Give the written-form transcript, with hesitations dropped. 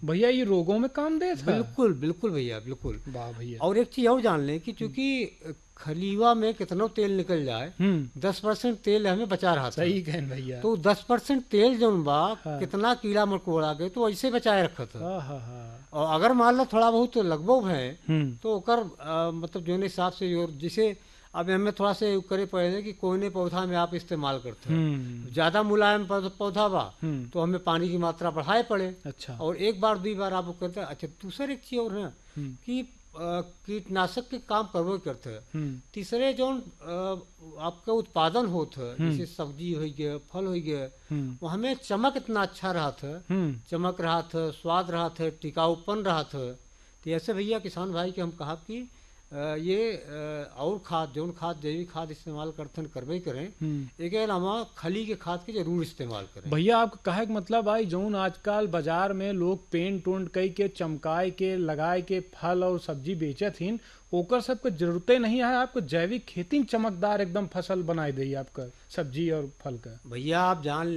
भैया ये रोगों में काम दे था। बिल्कुल बिल्कुल भैया, बिल्कुल। वाह भैया। और एक चीज़ और जान लें कि चूंकि खलीवा में कितना तेल निकल जाए, 10% तेल हमें बचा रहा था। सही कहन भैया। तो 10% तेल जौन बा, हाँ। कितना कीड़ा मकोड़ा गए तो ऐसे बचाए रखा था। हाँ। और अगर मान लो थोड़ा बहुत लगभग है हम्म। तो ओकर मतलब जो हिसाब से और जिसे अब हमें थोड़ा से करे पड़े कि कोई पौधा में आप इस्तेमाल करते हैं, ज़्यादा मुलायम पौधा बा तो हमें पानी की मात्रा बढ़ाए पड़े। अच्छा। और एक बार 2 बार आप वो करते हैं। अच्छा, दूसरा एक चीज़ और है कि कीटनाशक के काम करबो करते हैं। तीसरे जो आपका उत्पादन होता है, जैसे सब्जी हो गया, फल हो गया, वो हमें चमक इतना अच्छा रहा था, चमक रहा था, स्वाद रहा था, टिकाऊपन रहा था। तो ऐसे भैया किसान भाई के हम कहा कि ये और खाद जौन खाद जैविक खाद इस्तेमाल करते हैं करबे करें, एक अलावा खली के खाद के जरूर इस्तेमाल करें। भैया आपका कहे के मतलब आई जौन आजकल बाजार में लोग पेंट उंट कई के चमकाए के लगाए के फल और सब्जी बेचत हिन, ओकर सबके जरूरते नहीं है। आपको जैविक खेती में चमकदार एकदम फसल बनाए दी आपका सब्जी और फल का। भैया आप जान